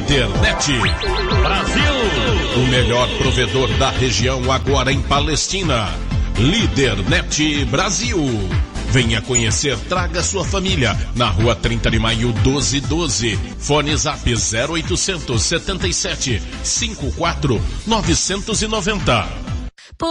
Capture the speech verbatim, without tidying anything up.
Lídernet Brasil, o melhor provedor da região agora em Palestina. Lídernet Brasil. Venha conhecer, traga sua família. Na rua trinta de maio, doze doze. Fone Zap zero oitocentos setenta e sete, cinquenta e quatro, novecentos e noventa.